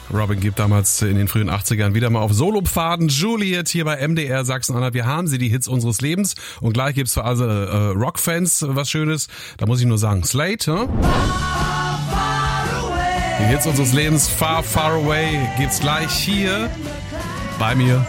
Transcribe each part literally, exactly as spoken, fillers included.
Robin Gibb damals in den frühen achtzigern wieder mal auf Solopfaden. Juliet hier bei M D R Sachsen-Anhalt. Wir haben sie, die Hits unseres Lebens. Und gleich gibt's für alle äh, Rockfans was Schönes. Da muss ich nur sagen, Slate, hm? Die Hits unseres Lebens, Far, Far Away, gibt's gleich hier bei mir.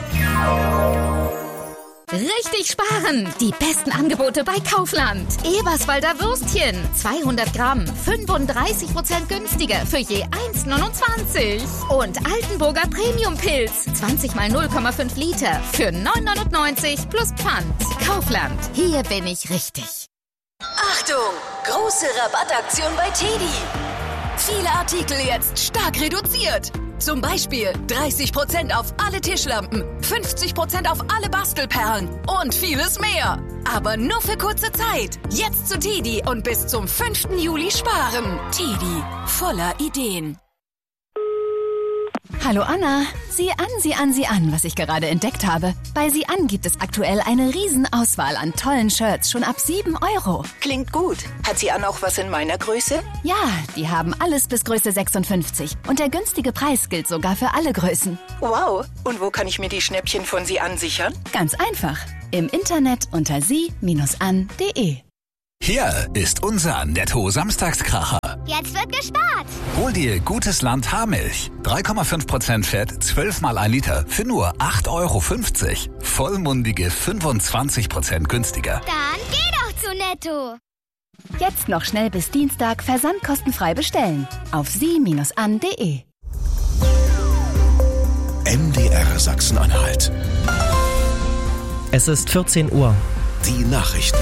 Richtig sparen! Die besten Angebote bei Kaufland. Eberswalder Würstchen, zweihundert Gramm, fünfunddreißig Prozent günstiger für je eins neunundzwanzig. Und Altenburger Premium-Pilz, zwanzig mal null Komma fünf Liter für neun neunundneunzig plus Pfand. Kaufland, hier bin ich richtig. Achtung! Große Rabattaktion bei Teddy. Viele Artikel jetzt stark reduziert. Zum Beispiel dreißig Prozent auf alle Tischlampen, fünfzig Prozent auf alle Bastelperlen und vieles mehr. Aber nur für kurze Zeit. Jetzt zu Teddy und bis zum fünften Juli sparen. Teddy, voller Ideen. Hallo Anna, sieh an, sieh an, sieh an, was ich gerade entdeckt habe. Bei sieh an gibt es aktuell eine Riesenauswahl an tollen Shirts, schon ab sieben Euro. Klingt gut. Hat sie auch was in meiner Größe? Ja, die haben alles bis Größe sechsundfünfzig. Und der günstige Preis gilt sogar für alle Größen. Wow, und wo kann ich mir die Schnäppchen von sie an sichern? Ganz einfach, im Internet unter sie an punkt de. Hier ist unser Netto-Samstagskracher. Jetzt wird gespart. Hol dir Gutes Land Haarmilch. drei Komma fünf Prozent Fett, zwölf mal ein Liter für nur acht Euro fünfzig. Vollmundige fünfundzwanzig Prozent günstiger. Dann geh doch zu Netto. Jetzt noch schnell bis Dienstag versandkostenfrei bestellen. Auf sie an punkt de. M D R Sachsen-Anhalt. Es ist vierzehn Uhr. Die Nachrichten.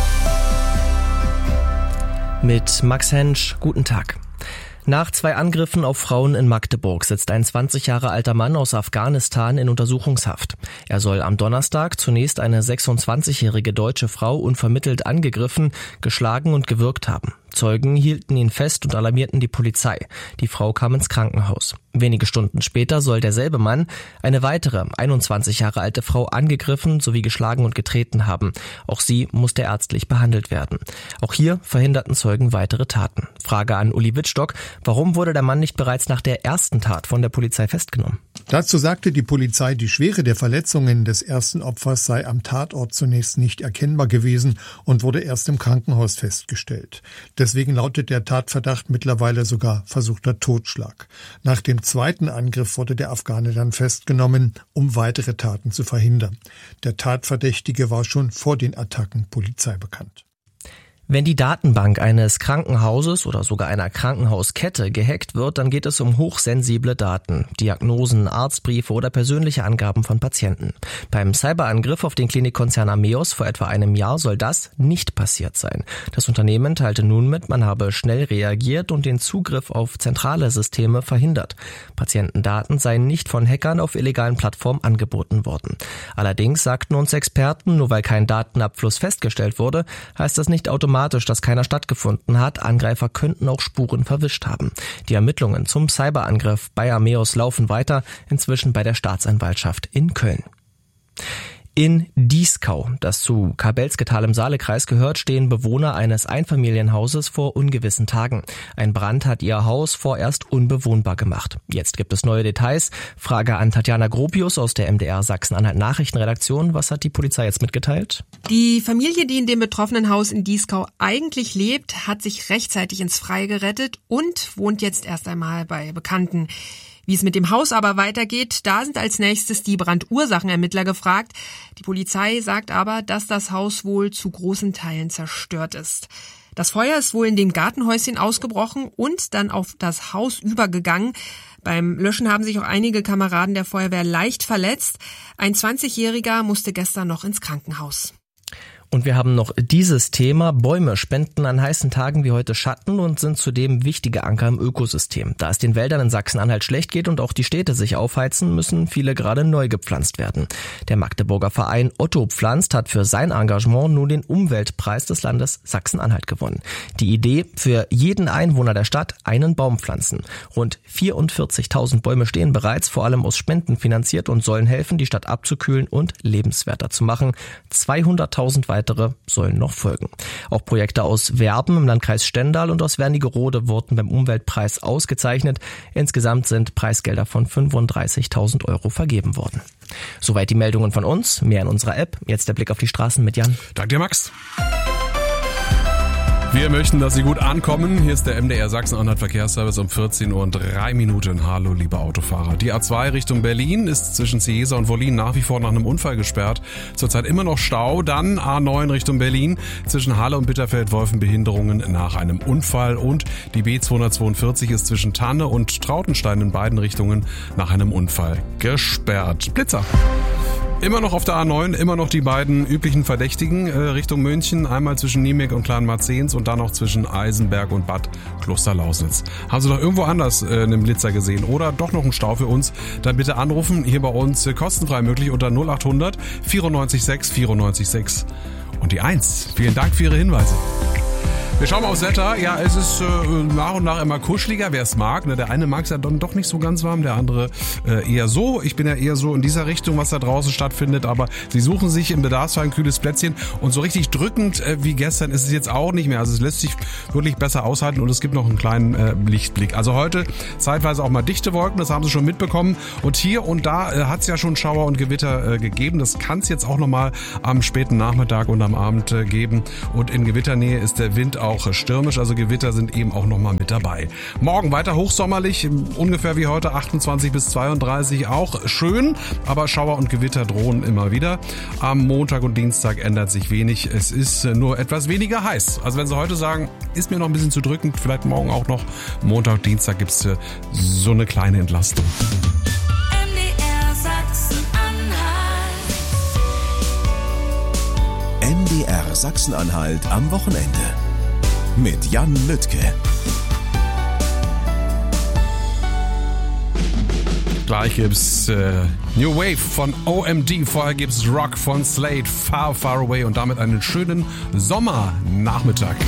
Mit Max Hensch, guten Tag. Nach zwei Angriffen auf Frauen in Magdeburg sitzt ein zwanzig Jahre alter Mann aus Afghanistan in Untersuchungshaft. Er soll am Donnerstag zunächst eine sechsundzwanzigjährige deutsche Frau unvermittelt angegriffen, geschlagen und gewürgt haben. Zeugen hielten ihn fest und alarmierten die Polizei. Die Frau kam ins Krankenhaus. Wenige Stunden später soll derselbe Mann eine weitere, einundzwanzig Jahre alte Frau angegriffen sowie geschlagen und getreten haben. Auch sie musste ärztlich behandelt werden. Auch hier verhinderten Zeugen weitere Taten. Frage an Uli Wittstock: Warum wurde der Mann nicht bereits nach der ersten Tat von der Polizei festgenommen? Dazu sagte die Polizei, die Schwere der Verletzungen des ersten Opfers sei am Tatort zunächst nicht erkennbar gewesen und wurde erst im Krankenhaus festgestellt. Deswegen lautet der Tatverdacht mittlerweile sogar versuchter Totschlag. Nach dem zweiten Angriff wurde der Afghane dann festgenommen, um weitere Taten zu verhindern. Der Tatverdächtige war schon vor den Attacken Polizei bekannt. Wenn die Datenbank eines Krankenhauses oder sogar einer Krankenhauskette gehackt wird, dann geht es um hochsensible Daten, Diagnosen, Arztbriefe oder persönliche Angaben von Patienten. Beim Cyberangriff auf den Klinikkonzern Ameos vor etwa einem Jahr soll das nicht passiert sein. Das Unternehmen teilte nun mit, man habe schnell reagiert und den Zugriff auf zentrale Systeme verhindert. Patientendaten seien nicht von Hackern auf illegalen Plattformen angeboten worden. Allerdings sagten uns Experten, nur weil kein Datenabfluss festgestellt wurde, heißt das nicht automatisch, dass keiner stattgefunden hat. Angreifer könnten auch Spuren verwischt haben. Die Ermittlungen zum Cyberangriff bei Ameos laufen weiter, inzwischen bei der Staatsanwaltschaft in Köln. In Dieskau, das zu Kabelske-Tal im Saalekreis gehört, stehen Bewohner eines Einfamilienhauses vor ungewissen Tagen. Ein Brand hat ihr Haus vorerst unbewohnbar gemacht. Jetzt gibt es neue Details. Frage an Tatjana Gropius aus der M D R Sachsen-Anhalt Nachrichtenredaktion. Was hat die Polizei jetzt mitgeteilt? Die Familie, die in dem betroffenen Haus in Dieskau eigentlich lebt, hat sich rechtzeitig ins Freie gerettet und wohnt jetzt erst einmal bei Bekannten. Wie es mit dem Haus aber weitergeht, da sind als nächstes die Brandursachenermittler gefragt. Die Polizei sagt aber, dass das Haus wohl zu großen Teilen zerstört ist. Das Feuer ist wohl in dem Gartenhäuschen ausgebrochen und dann auf das Haus übergegangen. Beim Löschen haben sich auch einige Kameraden der Feuerwehr leicht verletzt. Ein zwanzigjähriger musste gestern noch ins Krankenhaus. Und wir haben noch dieses Thema. Bäume spenden an heißen Tagen wie heute Schatten und sind zudem wichtige Anker im Ökosystem. Da es den Wäldern in Sachsen-Anhalt schlecht geht und auch die Städte sich aufheizen, müssen viele gerade neu gepflanzt werden. Der Magdeburger Verein Otto pflanzt hat für sein Engagement nun den Umweltpreis des Landes Sachsen-Anhalt gewonnen. Die Idee: für jeden Einwohner der Stadt einen Baum pflanzen. Rund vierundvierzigtausend Bäume stehen bereits, vor allem aus Spenden finanziert, und sollen helfen, die Stadt abzukühlen und lebenswerter zu machen. zweihunderttausend weitere weitere sollen noch folgen. Auch Projekte aus Werben im Landkreis Stendal und aus Wernigerode wurden beim Umweltpreis ausgezeichnet. Insgesamt sind Preisgelder von fünfunddreißigtausend Euro vergeben worden. Soweit die Meldungen von uns, mehr in unserer App. Jetzt der Blick auf die Straßen mit Jan. Danke dir, Max. Wir möchten, dass Sie gut ankommen. Hier ist der M D R Sachsen-Anhalt Verkehrsservice um vierzehn Uhr und drei Minuten. Hallo, liebe Autofahrer. Die A zwei Richtung Berlin ist zwischen Cieza und Wollin nach wie vor nach einem Unfall gesperrt. Zurzeit immer noch Stau. Dann A neun Richtung Berlin zwischen Halle und Bitterfeld-Wolfen Behinderungen nach einem Unfall. Und die B zweihundertzweiundvierzig ist zwischen Tanne und Trautenstein in beiden Richtungen nach einem Unfall gesperrt. Blitzer. Immer noch auf der A neun, immer noch die beiden üblichen Verdächtigen äh, Richtung München. Einmal zwischen Niemek und Kleinmarzens und dann noch zwischen Eisenberg und Bad Klosterlausnitz. Haben Sie doch irgendwo anders äh, einen Blitzer gesehen oder doch noch einen Stau für uns? Dann bitte anrufen, hier bei uns äh, kostenfrei möglich unter null acht hundert vierundneunzig sechs vierundneunzig sechs und die eins. Vielen Dank für Ihre Hinweise. Wir schauen mal aufs Wetter. Ja, es ist äh, nach und nach immer kuscheliger, wer es mag. Ne? Der eine mag es ja dann doch nicht so ganz warm, der andere äh, eher so. Ich bin ja eher so in dieser Richtung, was da draußen stattfindet. Aber Sie suchen sich im Bedarfsfall ein kühles Plätzchen. Und so richtig drückend äh, wie gestern ist es jetzt auch nicht mehr. Also es lässt sich wirklich besser aushalten und es gibt noch einen kleinen äh, Lichtblick. Also heute zeitweise auch mal dichte Wolken, das haben Sie schon mitbekommen. Und hier und da äh, hat es ja schon Schauer und Gewitter äh, gegeben. Das kann es jetzt auch nochmal am späten Nachmittag und am Abend äh, geben. Und in Gewitternähe ist der Wind auch stürmisch, also Gewitter sind eben auch nochmal mit dabei. Morgen weiter hochsommerlich, ungefähr wie heute, achtundzwanzig bis zweiunddreißig, auch schön, aber Schauer und Gewitter drohen immer wieder. Am Montag und Dienstag ändert sich wenig, es ist nur etwas weniger heiß. Also wenn Sie heute sagen, ist mir noch ein bisschen zu drückend, vielleicht morgen auch noch, Montag, Dienstag gibt es so eine kleine Entlastung. M D R Sachsen-Anhalt. M D R Sachsen-Anhalt am Wochenende. Mit Jan Lüttke. Gleich gibt's äh, New Wave von O M D, vorher gibt's Rock von Slade, Far Far Away und damit einen schönen Sommernachmittag.